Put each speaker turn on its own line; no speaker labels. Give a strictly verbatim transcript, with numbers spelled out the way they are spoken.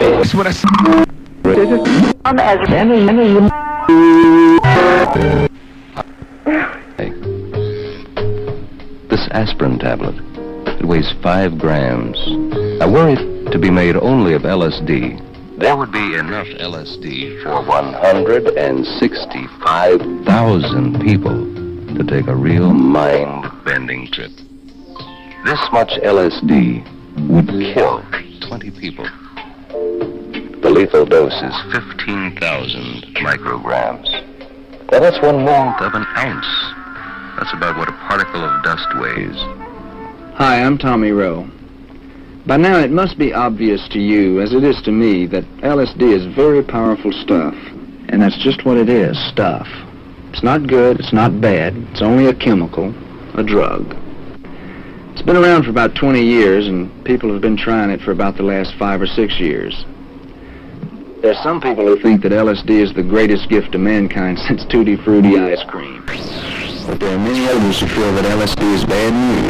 That's what I said.
I'm as many, many.
This aspirin tablet, it weighs five grams. Now, were it to be made only of L S D, there would be enough L S D for one hundred sixty-five thousand people to take a real mind-bending trip. This much L S D would kill twenty people. The lethal dose is fifteen thousand micrograms. Now, that's one millionth of an ounce. That's about what a particle of dust weighs.
Hi, I'm Tommy Rowe. By now it must be obvious to you, as it is to me, that L S D is very powerful stuff. And that's just what it is, stuff. It's not good, it's not bad, it's only a chemical, a drug. It's been around for about twenty years, and people have been trying it for about the last five or six years. There's some people who think that L S D is the greatest gift to mankind since Tutti Frutti ice cream. But there are many others who feel that L S D is bad news.